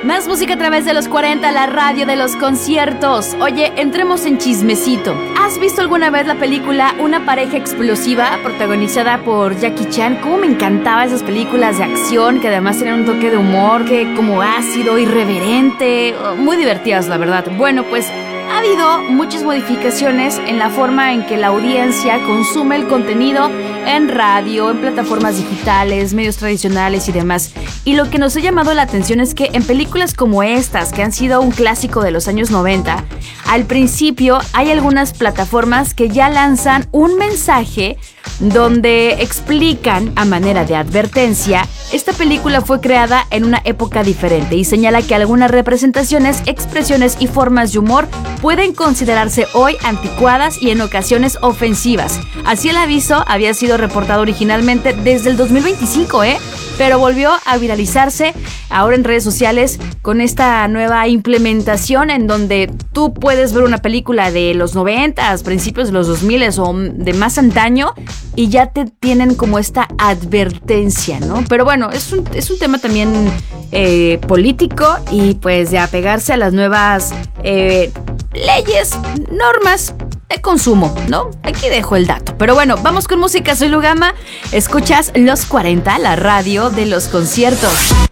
Más música a través de los 40, la radio de los conciertos. Oye, entremos en chismecito. ¿Has visto alguna vez la película Una pareja explosiva, protagonizada por Jackie Chan? Cómo me encantaban esas películas de acción, que además tienen un toque de humor, que como ácido, irreverente, muy divertidas, la verdad. Bueno, pues ha habido muchas modificaciones en la forma en que la audiencia consume el contenido en radio, en plataformas digitales, medios tradicionales y demás. Y lo que nos ha llamado la atención es que en películas como estas, que han sido un clásico de los años 90, al principio hay algunas plataformas que ya lanzan un mensaje donde explican, a manera de advertencia, esta película fue creada en una época diferente y señala que algunas representaciones, expresiones y formas de humor pueden considerarse hoy anticuadas y en ocasiones ofensivas. Así el aviso había sido reportado originalmente desde el 2025, pero volvió a viralizarse ahora en redes sociales con esta nueva implementación en donde tú puedes ver una película de los 90, principios de los 2000 o de más antaño y ya te tienen como esta advertencia, ¿no? Pero bueno, es un tema también político y pues de apegarse a las nuevas leyes, normas de consumo, ¿no? Aquí dejo el dato. Pero bueno, vamos con música. Soy Lugama. Escuchas Los 40, la radio de los conciertos.